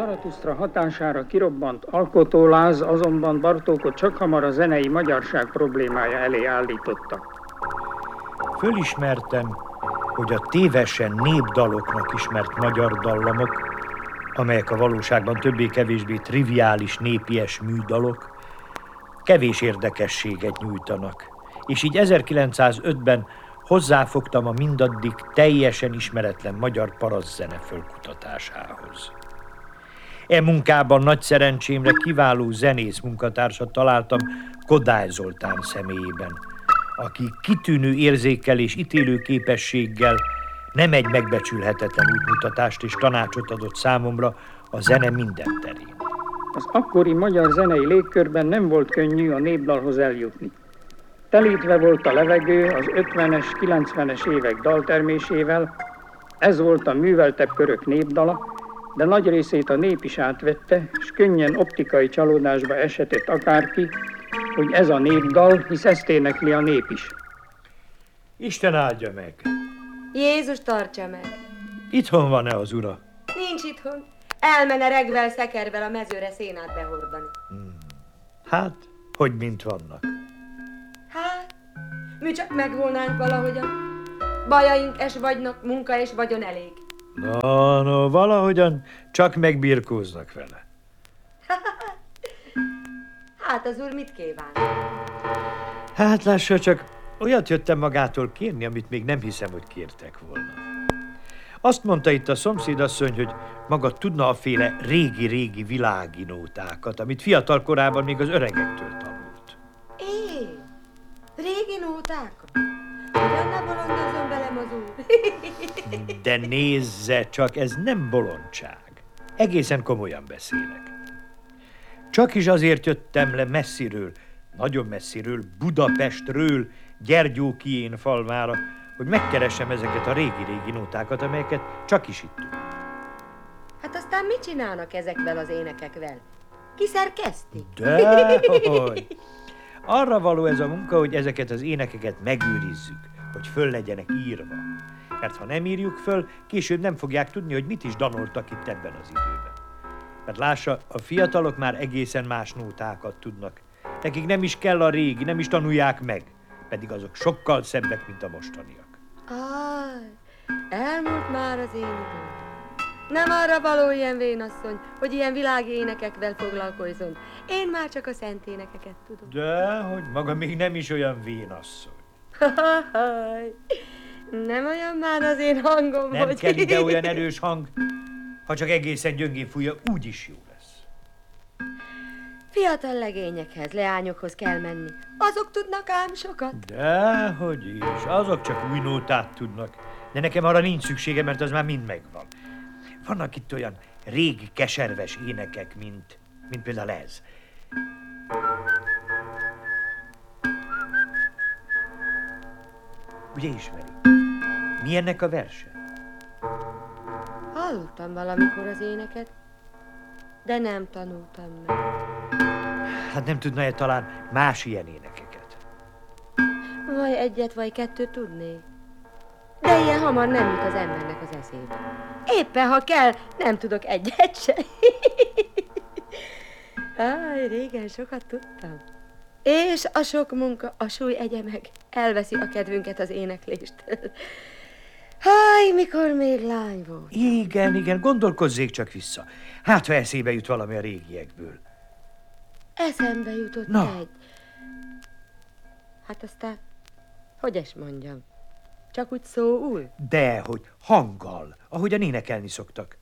Zaratusztra hatására kirobbant alkotóláz azonban Bartókot csakhamar a zenei magyarság problémája elé állította. Fölismertem, hogy a tévesen népdaloknak ismert magyar dallamok, amelyek a valóságban többé-kevésbé triviális népies műdalok, kevés érdekességet nyújtanak, és így 1905-ben hozzáfogtam a mindaddig teljesen ismeretlen magyar parasztzene fölkutatásához. E munkában nagy szerencsémre kiváló zenész munkatársat találtam Kodály Zoltán személyében, aki kitűnő érzékkel és ítélő képességgel nem egy megbecsülhetetlen útmutatást és tanácsot adott számomra a zene minden terén. Az akkori magyar zenei légkörben nem volt könnyű a népdalhoz eljutni. Telítve volt a levegő az 50-es, 90-es évek daltermésével, ez volt a műveltebb körök népdala, de nagy részét a nép is átvette, és könnyen optikai csalódásba eshetett akárki, hogy ez a népdal, hisz ezt énekli a nép is. Isten áldja meg! Jézus tartsa meg! Itthon van-e az ura? Nincs itthon. Elmene regvel, szekervel a mezőre szénát behordani. Hát, hogy mint vannak. Hát, mi csak megvolnánk valahogyan. Bajaink es vagynak, munka és vagyon elég. No, valahogyan csak megbirkóznak vele. Hát az úr mit kíván? Hát lássa csak, olyat jöttem magától kérni, amit még nem hiszem, hogy kértek volna. Azt mondta itt a szomszédasszony, hogy maga tudna a féle régi-régi világi nótákat, amit fiatal korában még az öregektől tanult. Én? Régi nótákat? Ugyan ne bolondozom velem az úr. De nézze csak, ez nem bolondság. Egészen komolyan beszélek. Csak is azért jöttem le messziről, nagyon messziről, Budapestről, Gyergyókién falvára, hogy megkeressem ezeket a régi-régi nótákat, amelyeket csak is itt tudunk. Hát aztán mit csinálnak ezekvel az énekekvel? Ki szerkeszti? Dehogy! Arra való ez a munka, hogy ezeket az énekeket megőrizzük, hogy föl legyenek írva. Mert ha nem írjuk föl, később nem fogják tudni, hogy mit is danoltak itt ebben az időben. Mert lássa, a fiatalok már egészen más nótákat tudnak. Nekik nem is kell a régi, nem is tanulják meg, pedig azok sokkal szebbek, mint a mostaniak. Aj, elmúlt már az én időm. Nem arra való ilyen vénasszony, hogy ilyen világi énekekvel foglalkozzon. Én már csak a szent énekeket tudom. Dehogy maga még nem is olyan vénasszony. Nem olyan már az én hangom, nem hogy... kell ide olyan erős hang, ha csak egészen gyöngén fújja, úgy is jó lesz. Fiatal legényekhez, leányokhoz kell menni. Azok tudnak ám sokat. Dehogy is, azok csak új nótát tudnak. De nekem arra nincs szüksége, mert az már mind megvan. Vannak itt olyan régi keserves énekek, mint például ez. Ugye ismeri? Mi ennek a verse? Hallottam valamikor az éneket, de nem tanultam meg. Hát nem tudna-e talán más ilyen énekeket? Vagy egyet, vagy kettőt tudnék. De ilyen hamar nem jut az embernek az eszébe. Éppen ha kell, nem tudok egyet se. Áj, régen sokat tudtam. És a sok munka, a súly egye meg elveszi a kedvünket az énekléstől. Háj, mikor még lány volt. Igen, gondolkozzék csak vissza. Hát, ha eszébe jut valami a régiekből. Eszembe jutott egy. Hát aztán, hogy es mondjam, csak úgy szóul? Dehogy, hanggal, ahogyan énekelni szoktak.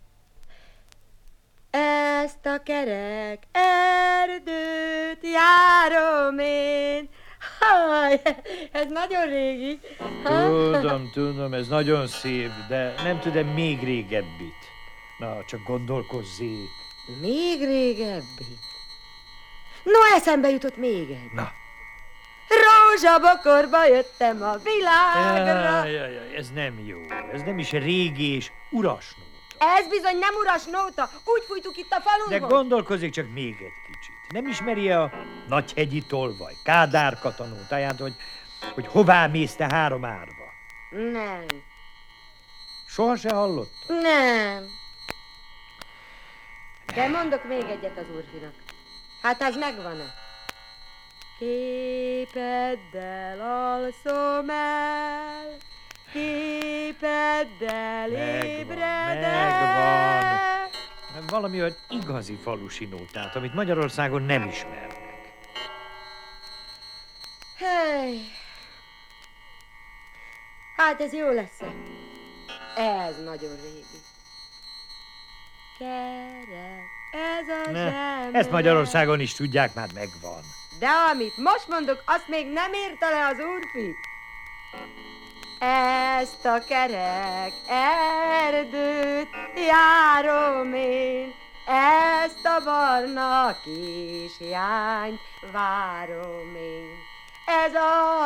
Ezt a kerek erdőt járom én. Háj, ez nagyon régi. Tudom, ez nagyon szép, de nem tudom még régebbit. Na, csak gondolkozzék. Még régebbi? No, eszembe jutott még egy. Na. Rózsabokorba jöttem a világra. Jaj, ez nem jó. Ez nem is régi és uras nóta. Ez bizony nem uras nóta. Úgy fújtuk itt a falunkon. De gondolkozik csak még egy kicsit. Nem ismeri-e a Nagyhegyi Tolvaj, Kádár Kata nótáját, hogy hová mész te 3 árva? Nem. Soha se hallott? Nem. De mondok még egyet az úrfinak. Hát ez megvan-e? Képeddel alszom el, képeddel ébredek. Valami olyan igazi falusi nótát, amit Magyarországon nem ismernek. Hey. Hát ez jó lesz. Ez nagyon régi. Kerek, ez a zseme. Ezt Magyarországon is tudják, már megvan. De amit most mondok, azt még nem írta le az úrfi. Ezt a kerek erdőt járom én, ezt a barna kislányt várom én. Ez a